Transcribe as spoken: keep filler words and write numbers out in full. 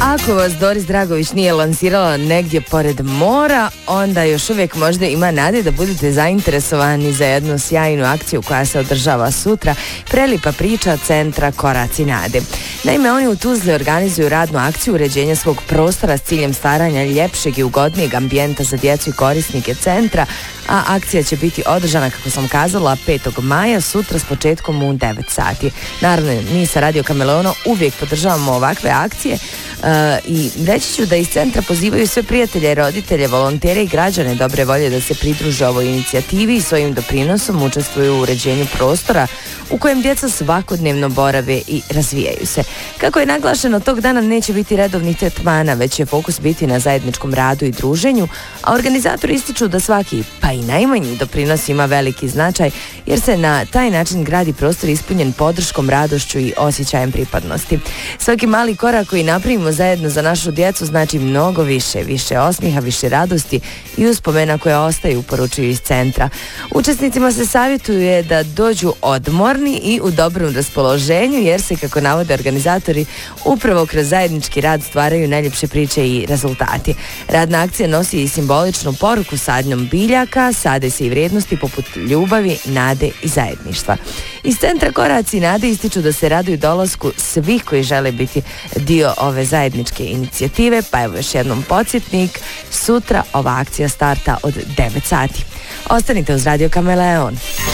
Ako vas Doris Dragović nije lansirala negdje pored mora, onda još uvijek možda ima nade da budete zainteresovani za jednu sjajnu akciju koja se održava sutra. Prelipa priča centra Koraci nade. Naime, oni u Tuzli organizuju radnu akciju uređenja svog prostora s ciljem stvaranja ljepšeg i ugodnijeg ambijenta za djecu i korisnike centra, a akcija će biti održana, kako sam kazala, petog maja, sutra s početkom u devet sati. Naravno, mi sa Radio Kameleona uvijek podržavamo ovakve akcije uh, i reći ću da iz centra pozivaju sve prijatelje, roditelje, volontere i građane dobre volje da se pridruže ovoj inicijativi i svojim doprinosom učestvuju u uređenju prostora u kojem djeca svakodnevno borave i razvijaju se. Kako je naglašeno, tog dana neće biti redovnih tretmana, već će fokus biti na zajedničkom radu i druženju, a organizatori ističu da svaki, pa i najmanji doprinos ima veliki značaj, jer se na taj način gradi prostor ispunjen podrškom, radošću i osjećajem pripadnosti. Svaki mali korak koji napravimo zajedno za našu djecu znači mnogo više, više osmiha, više radosti i uspomena koje ostaju, poručuju iz centra. Učesnicima se savjetuje da dođu odmorni i u dobrom raspoloženju, jer se, kako navode organizatori, upravo kroz zajednički rad stvaraju najljepše priče i rezultati. Radna akcija nosi i simboličnu poruku sadnjom biljaka, sade se i vrijednosti poput ljubavi, nade i zajedništva. Iz centra Koraci nade ističu da se raduju dolasku svih koji žele biti dio ove zajedničke inicijative, pa evo još jednom podsjetnik, sutra ova akcija starta od devet sati. Ostanite uz Radio Kameleon.